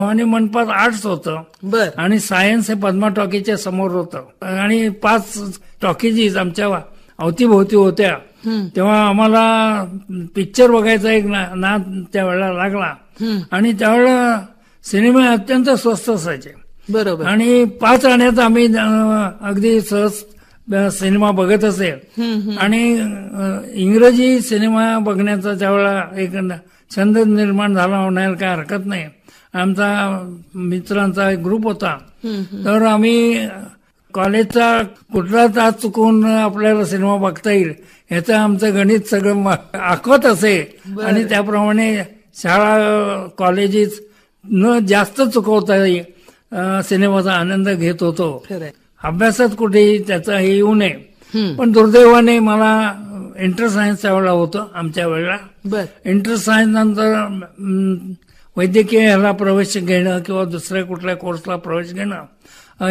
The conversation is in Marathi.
आणि मनपात आर्ट्स होतं बर आणि सायन्स हे पद्मा टॉकीच्या समोर होतं आणि 5 टॉकीजीज आमच्या अवतीभोवती होत्या. तेव्हा आम्हाला पिक्चर बघायचा एक नाद त्यावेळेला लागला आणि त्यावेळेला सिनेमे अत्यंत स्वस्त असायचे बरोबर आणि 5 आण्यात आम्ही अगदी सहज सिनेमा बघत असेल आणि इंग्रजी सिनेमा बघण्याचा त्यावेळेला एक छंद निर्माण झाला म्हणायला काय हरकत नाही. आमचा मित्रांचा एक ग्रुप होता. तर आम्ही कॉलेजचा कुठला तास चुकवून आपल्याला सिनेमा बघता येईल ह्याचं आमचं गणित सगळं आखत असे आणि त्याप्रमाणे शाळा कॉलेजेस न जास्त चुकवता सिनेमाचा आनंद घेत होतो. खरंय अभ्यासात कुठेही त्याचा हे येऊ नये. पण दुर्दैवाने मला इंटर सायन्स त्यावेळेला होतं आमच्या वेळेला. बर इंटर सायन्स नंतर वैद्यकीय ह्याला प्रवेश घेणं किंवा दुसऱ्या कुठल्या कोर्सला प्रवेश घेणं